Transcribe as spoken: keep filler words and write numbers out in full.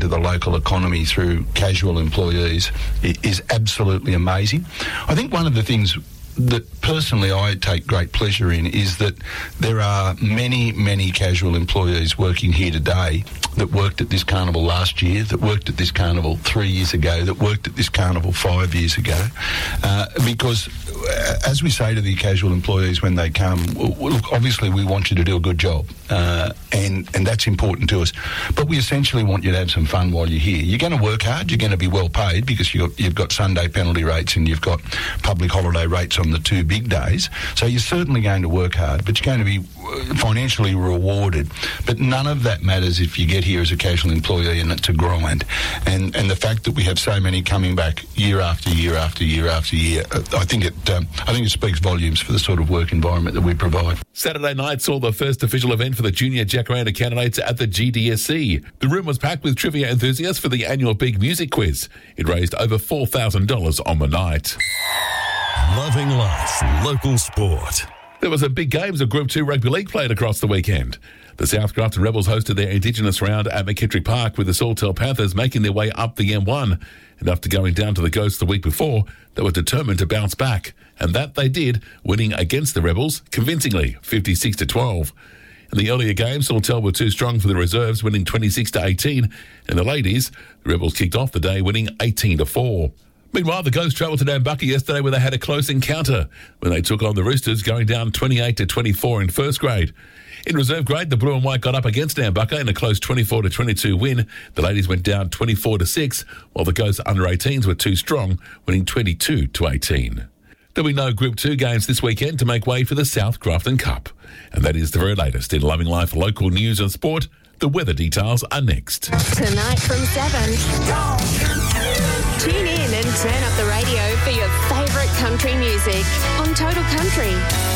to the local economy through casual employees is absolutely amazing. I think one of the things that personally I take great pleasure in is that there are many, many casual employees working here today that worked at this carnival last year, that worked at this carnival three years ago, that worked at this carnival five years ago. Uh, because as we say to the casual employees when they come, look, obviously we want you to do a good job, uh, and, and that's important to us. But we essentially want you to have some fun while you're here. You're going to work hard, you're going to be well paid because you've got, you've got Sunday penalty rates and you've got public holiday rates on the two big days. So you're certainly going to work hard, but you're going to be financially rewarded. But none of that matters if you get here as a casual employee and it's a grind. And and the fact that we have so many coming back year after year after year after year, I think it um, I think it speaks volumes for the sort of work environment that we provide. Saturday night saw the first official event for the junior Jacaranda candidates at the G D S C. The room was packed with trivia enthusiasts for the annual Big Music Quiz. It raised over four thousand dollars on the night. Loving life, local sport. There was a big games of Group two Rugby League played across the weekend. The South Grafton Rebels hosted their Indigenous round at McKittrick Park with the Sawtell Panthers making their way up the M one. And after going down to the Ghosts the week before, they were determined to bounce back. And that they did, winning against the Rebels convincingly, fifty-six to twelve. In the earlier games, Sawtell were too strong for the reserves, winning twenty-six to eighteen. And the ladies, the Rebels kicked off the day, winning eighteen to four. Meanwhile, the Ghosts travelled to Nambucca yesterday where they had a close encounter when they took on the Roosters, going down twenty-eight to twenty-four in first grade. In reserve grade, the Blue and White got up against Nambucca in a close twenty-four to twenty-two win. The ladies went down twenty-four to six, while the Ghosts under eighteens were too strong, winning twenty-two to eighteen. There'll be no Group two games this weekend to make way for the South Grafton Cup. And that is the very latest in Loving Life local news and sport. The weather details are next. Tonight from seven. Tune in and turn up the radio for your favourite country music on Total Country.